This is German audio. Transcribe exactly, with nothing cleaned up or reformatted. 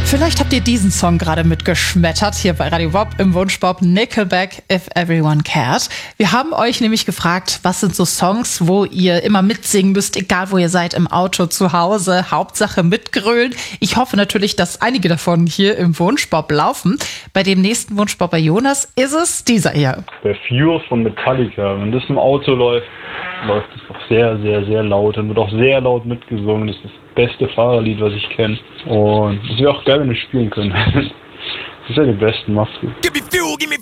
Vielleicht habt ihr diesen Song gerade mitgeschmettert hier bei Radio Bob im Wunschbob, Nickelback, If Everyone Cared. Wir haben euch nämlich gefragt, was sind so Songs, wo ihr immer mitsingen müsst, egal wo ihr seid, im Auto, zu Hause, Hauptsache mitgrölen. Ich hoffe natürlich, dass einige davon hier im Wunschbob laufen. Bei dem nächsten Wunschbob bei Jonas ist es dieser hier. Der Fuse von Metallica, wenn das im Auto läuft, läuft es auch sehr, sehr, sehr laut. Dann wird auch sehr laut mitgesungen. Das ist das beste Fahrerlied, was ich kenne. Und das wäre auch geil, wenn wir spielen können. Das ist ja die besten, macht's gut. Give me fuel, give me